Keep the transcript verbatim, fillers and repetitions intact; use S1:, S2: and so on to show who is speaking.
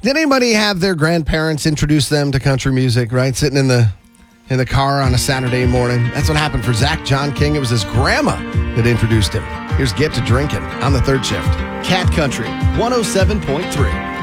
S1: Did anybody have their grandparents introduce them to country music, right? Sitting in the in the car on a Saturday morning. That's what happened for Zach John King. It was his grandma that introduced him. Here's Get to Drinking on the third shift.
S2: Cat Country one oh seven point three.